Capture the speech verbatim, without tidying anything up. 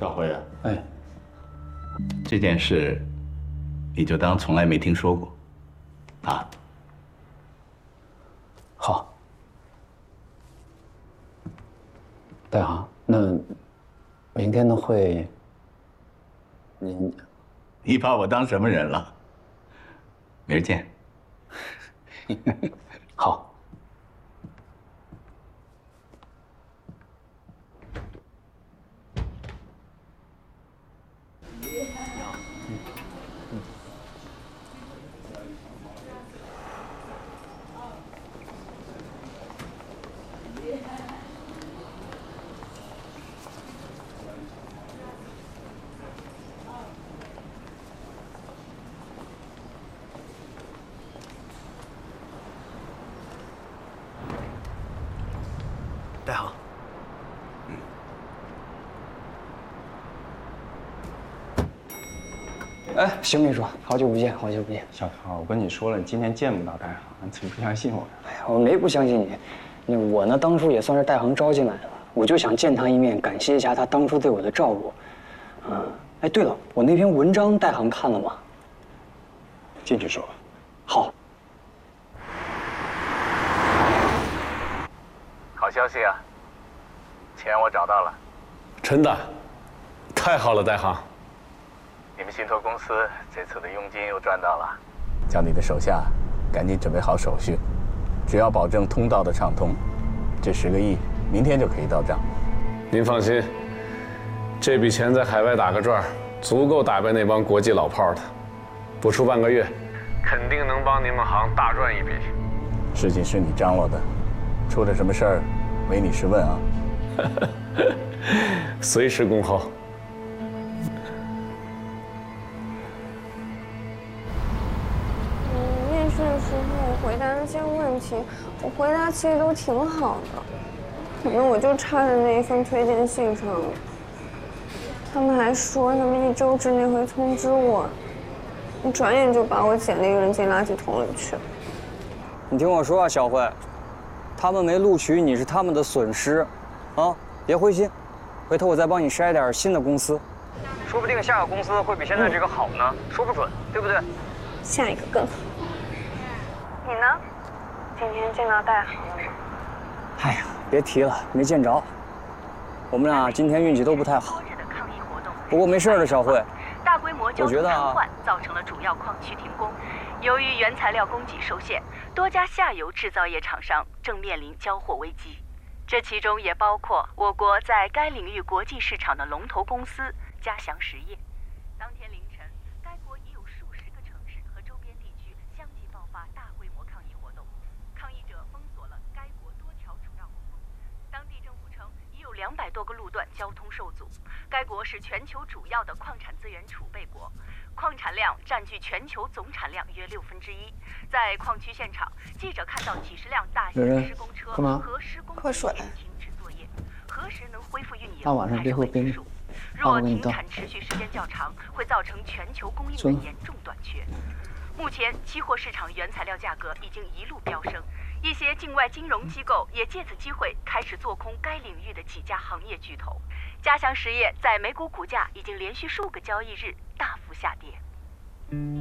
大辉啊， 哎， 这件事你就当从来没听说过，啊？ 好。大航，那明天的会，您， 你把我当什么人了？明儿见。 好。 戴航， 哎，邢秘书，好久不见，好久不见。 小涛，我跟你说了，你今天见不到戴航，你怎么不相信我呀？ 哎呀，我没不相信你。那我呢，当初也算是戴航招进来的，我就想见他一面，感谢一下他当初对我的照顾。嗯，哎，对了，我那篇文章戴航看了吗？ 进去说吧。 好。 好消息啊，钱我找到了。 真的，太好了，戴航。 你们信托公司这次的佣金又赚到了。 叫你的手下赶紧准备好手续，只要保证通道的畅通，这十个亿明天就可以到账。 您放心，这笔钱在海外打个转，足够打败那帮国际老炮的。不出半个月，肯定能帮你们行大赚一笔。 事情是你张罗的，出了什么事儿，唯你是问啊。 随时恭候。 嗯，面试的时候我回答那些问题，我回答其实都挺好的，可能我就差在那一份推荐信上了。他们还说他们一周之内会通知我，转眼就把我简历扔进垃圾桶里去了。 你听我说啊，小慧，他们没录取你是他们的损失，啊，别灰心，回头我再帮你筛点新的公司，说不定下个公司会比现在这个好呢，说不准，对不对？ 下一个更好。你呢？今天见到戴航了吗？ 哎呀，别提了，没见着。我们俩今天运气都不太好。不过没事的，小慧。 大规模交通瘫啊、 痪造成了主要矿区停工。由于原材料供给受限，多家下游制造业厂商正面临交货危机。这其中也包括我国在该领域国际市场的龙头公司嘉祥实业。当天凌晨，该国已有数十个城市和周边地区相继爆发大规模抗议活动，抗议者封锁了该国多条主要公路。当地政府称，已有两百多个路段交通受阻。该国是全球主要的矿产资源储备国，矿产量占据全球总产量约六分之一。在矿区现场，记者看到几十辆大型施工车和施工车停止作业，何时能恢复运营还是未知数。若停产持续时间较长，会造成全球供应的严重短缺。目前，期货市场原材料价格已经一路飙升，一些境外金融机构也借此机会开始做空该领域的几家行业巨头。嘉祥实业在美股股价已经连续数个交易日大幅下跌。